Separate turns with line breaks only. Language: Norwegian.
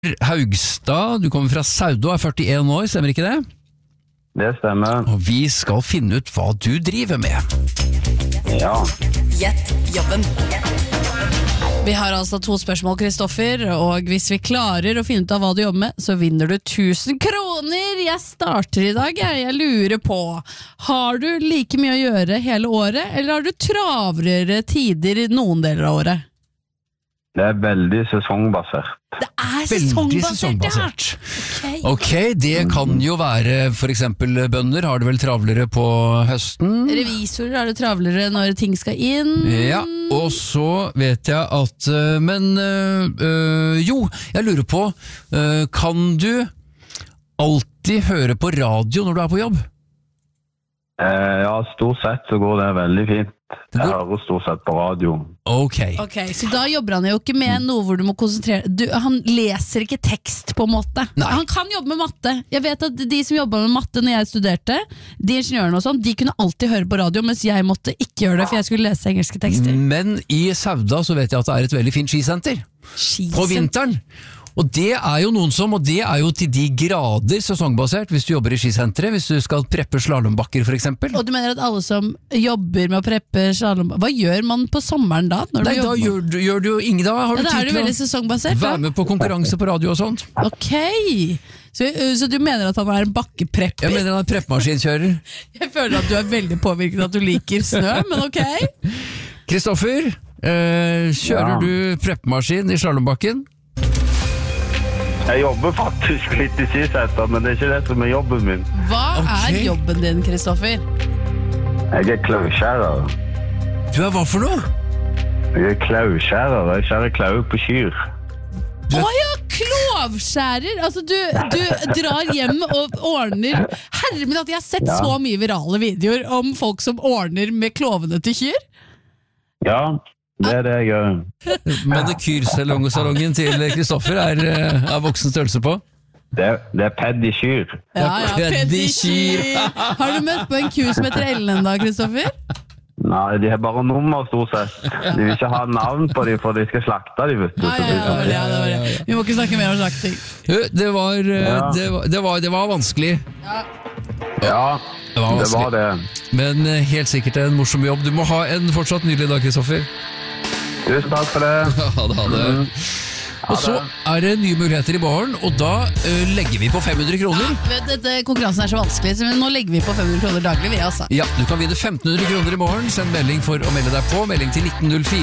Haugstad, du kommer fra Sauda, er 41 år, stemmer ikke det?
Det stemmer.
Og vi skal finne ut hva du driver med.
Ja.
Gjett jobben. Vi har altså 2 spørsmål, Kristoffer, og hvis vi klarer å finne ut av hva du jobber med, så vinner du 1000 kroner. Jeg starter i dag, jeg lurer på, har du like mye å gjøre hele året, eller har du travlere tider i noen deler av året?
Det er veldig sesongbasert.
Det er
Veldig
sesongbasert,
sesongbasert. Ok, det kan jo være for eksempel bønder, har det vel travlere på høsten?
Revisorer har det travlere når ting skal inn.
Ja, og så vet jeg at, jo, jeg lurer på, kan du alltid høre på radio når du er på jobb?
Ja, stort sett så går det veldig fint. Jeg hører stort sett på radio.
Ok,
Så da jobber han jo ikke med noe hvor du må konsentrere han leser ikke tekst på en måte.
Nei.
Han kan jobbe med matte. Jeg vet at de som jobbet med matte når jeg studerte, de ingeniørene og sånn, de kunne alltid høre på radio, mens jeg måtte ikke gjøre det, for jeg skulle lese engelske tekster.
men i Sauda så vet jeg at det er et veldig fint skisenter på vinteren. Og det er jo noen som, og det er jo til de grader sesongbasert hvis du jobber i skisenteret, hvis du skal preppe slalombakker for eksempel.
Og du mener at alle som jobber med å preppe slalombakker, hva gjør man på sommeren da? Når
Nei, da gjør du jo ingen da. Har du
da er
tid
det
til
veldig
å
sesongbasert da.
være med på konkurranse på radio og sånt?
Ok, så du mener at han er en bakkeprepper?
Jeg mener han er preppemaskinkjører.
Jeg føler at du er veldig påvirket at du liker snø, men ok.
Kristoffer, kjører du preppemaskin i slalombakken?
Jeg jobber faktisk litt i skisenter, men det er ikke det som er jobben min.
Hva er
Ok.
jobben din, Kristoffer?
Jeg er klauskjærer.
Du er hva for noe?
Jeg er klauskjærer. Jeg skjærer klau på kyr.
Åja, klovskjærer! Altså du drar hjem og ordner. Herre min, at jeg har sett så mye virale videoer om folk som ordner med klovene til kyr.
Ja, det er det jeg gjør.
Manikyrsalongen til Kristoffer er voksen størrelse på.
Det er pedikyr.
Ja, pedikyr. Har du møtt på en ku som heter Ellen enda, Kristoffer?
Nei, de har bare nummer stort sett. De vil ikke ha navn på dem, for de skal slakte dem, vet du.
Ja, det var det. Vi må ikke snakke mer om slakting.
Det var vanskelig.
Ja, det var det.
Men helt sikkert en morsom jobb. Du må ha en fortsatt nydelig dag, Kristoffer.
Tusen takk for det.
Ha det. Og så er det nye muligheter i morgen, og da legger vi på 500 kroner.
Dette konkurransen er så vanskelig, så nå legger vi på 500 kroner daglig, vi altså.
Ja, du kan vinne 1500 kroner i morgen. Send melding for å melde deg på. Melding til 1904.